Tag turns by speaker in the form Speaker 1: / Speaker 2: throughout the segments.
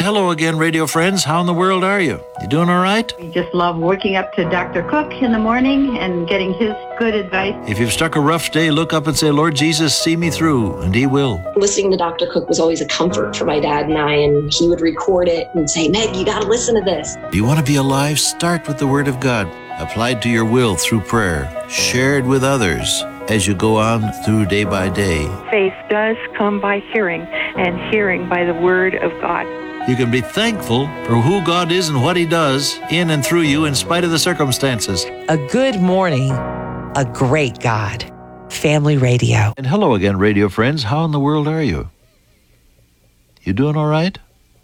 Speaker 1: Hello again, radio friends. How in the world are you? You doing all right?
Speaker 2: We just love waking up to Dr. Cook in the morning and getting his good advice.
Speaker 1: If you've struck a rough day, look up and say, Lord Jesus, see me through, and He will.
Speaker 3: Listening to Dr. Cook was always a comfort for my dad and I, and he would record it and say, Meg, you got to listen to this.
Speaker 1: Do you want to be alive? Start with the Word of God, applied to your will through prayer, shared with others as you go on through day by day.
Speaker 4: Faith does come by hearing, and hearing by the Word of God.
Speaker 1: You can be thankful for who God is and what He does in and through you in spite of the circumstances.
Speaker 5: A good morning, a great God. Family Radio.
Speaker 1: And hello again, radio friends. How in the world are you? You doing all right?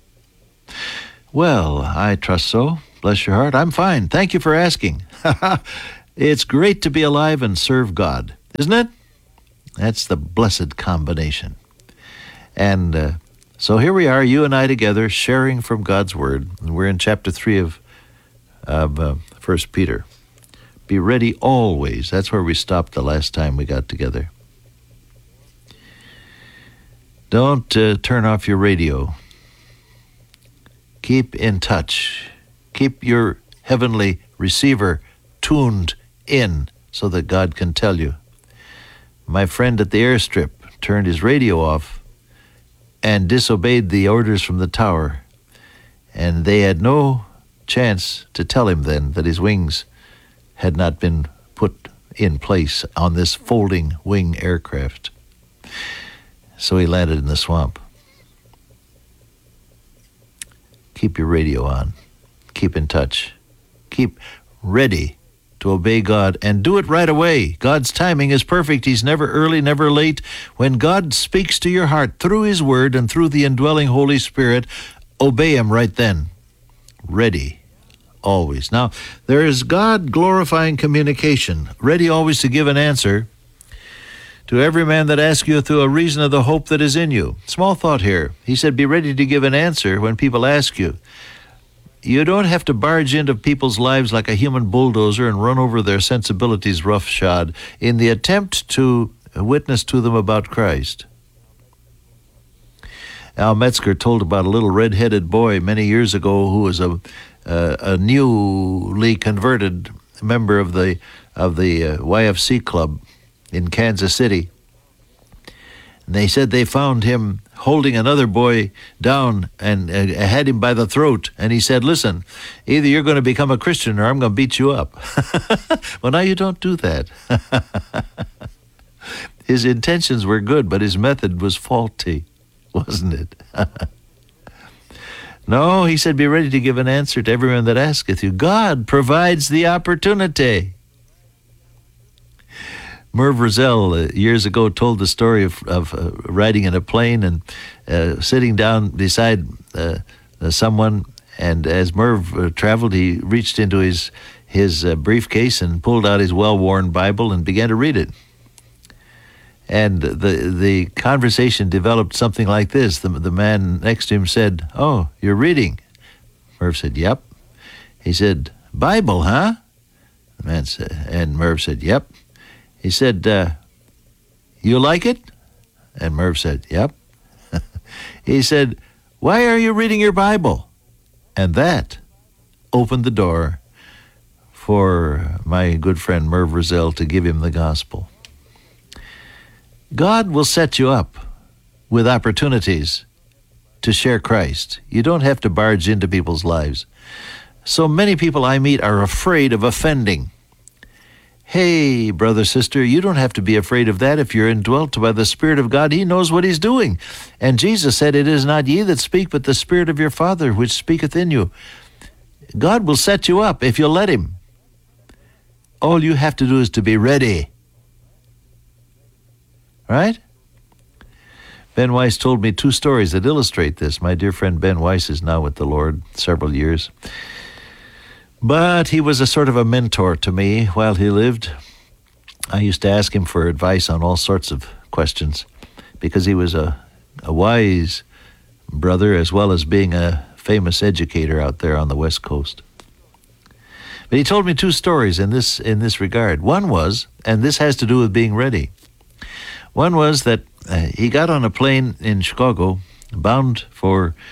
Speaker 1: Well, I trust so. Bless your heart. I'm fine. Thank you for asking. It's great to be alive and serve God, isn't it? That's the blessed combination. And so here we are, you and I together, sharing from God's Word. And we're in chapter 3 of 1 Peter. Be ready always. That's where we stopped the last time we got together. Don't turn off your radio. Keep in touch. Keep your heavenly receiver tuned in so that God can tell you. My friend at the airstrip turned his radio off and disobeyed the orders from the tower, and they had no chance to tell him then that his wings had not been put in place on this folding wing aircraft. So he landed in the swamp. Keep your radio on. Keep in touch. Keep ready to obey God, and do it right away. God's timing is perfect. He's never early, never late. When God speaks to your heart through His Word and through the indwelling Holy Spirit, obey Him right then. Ready always. Now, there is God-glorifying communication, ready always to give an answer to every man that asks you through a reason of the hope that is in you. Small thought here. He said, be ready to give an answer when people ask you. You don't have to barge into people's lives like a human bulldozer and run over their sensibilities roughshod in the attempt to witness to them about Christ. Al Metzger told about a little red-headed boy many years ago who was a newly converted member of the YFC club in Kansas City. And they said they found him holding another boy down and had him by the throat. And he said, listen, either you're going to become a Christian or I'm going to beat you up. Well, now you don't do that. His intentions were good, but his method was faulty, wasn't it? No, he said, be ready to give an answer to everyone that asketh you. God provides the opportunity. Merv Roselle years ago told the story of riding in a plane and sitting down beside someone, and as Merv traveled, he reached into his briefcase and pulled out his well-worn Bible and began to read it. And the conversation developed something like this. The man next to him said, "Oh, you're reading?" Merv said, "Yep." He said, "Bible, huh?" The man said, and Merv said, "Yep." He said, "You like it?" And Merv said, "Yep." He said, "Why are you reading your Bible?" And that opened the door for my good friend Merv Roselle to give him the gospel. God will set you up with opportunities to share Christ. You don't have to barge into people's lives. So many people I meet are afraid of offending. Hey, brother, sister, you don't have to be afraid of that if you're indwelt by the Spirit of God. He knows what He's doing. And Jesus said, it is not ye that speak, but the Spirit of your Father which speaketh in you. God will set you up if you'll let Him. All you have to do is to be ready. Right? Ben Weiss told me 2 stories that illustrate this. My dear friend Ben Weiss is now with the Lord several years. But he was a sort of a mentor to me while he lived. I used to ask him for advice on all sorts of questions because he was a wise brother as well as being a famous educator out there on the West Coast. But he told me 2 stories in this regard. One was, and this has to do with being ready. One was that he got on a plane in Chicago bound for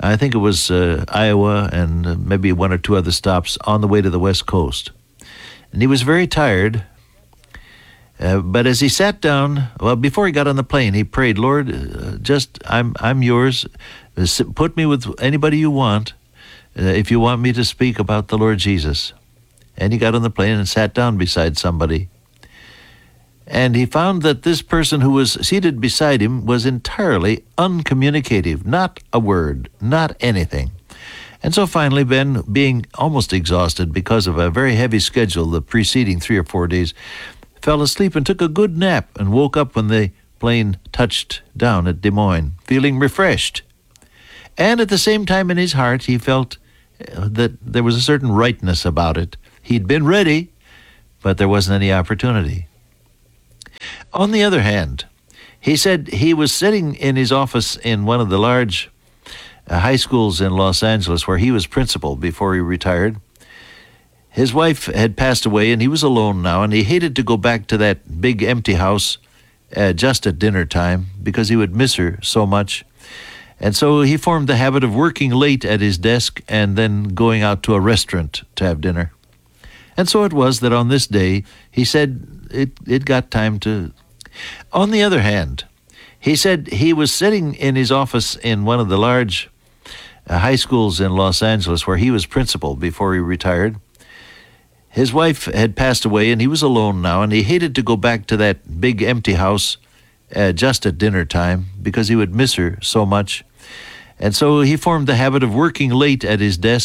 Speaker 1: I think it was Iowa and maybe one or two other stops on the way to the West Coast. And he was very tired. But as he sat down, well, before he got on the plane, he prayed, Lord, I'm yours. Put me with anybody you want, if you want me to speak about the Lord Jesus. And he got on the plane and sat down beside somebody. And he found that this person who was seated beside him was entirely uncommunicative, not a word, not anything. And so finally, Ben, being almost exhausted because of a very heavy schedule the preceding 3 or 4 days, fell asleep and took a good nap and woke up when the plane touched down at Des Moines, feeling refreshed. And at the same time in his heart, he felt that there was a certain rightness about it. He'd been ready, but there wasn't any opportunity. On the other hand, he said he was sitting in his office in one of the large high schools in Los Angeles where he was principal before he retired. His wife had passed away and he was alone now, and he hated to go back to that big empty house just at dinner time because he would miss her so much. And so he formed the habit of working late at his desk and then going out to a restaurant to have dinner. And so it was that on this day, he said it got time to... On the other hand, he said he was sitting in his office in one of the large high schools in Los Angeles where he was principal before he retired. His wife had passed away and he was alone now, and he hated to go back to that big empty house just at dinner time because he would miss her so much. And so he formed the habit of working late at his desk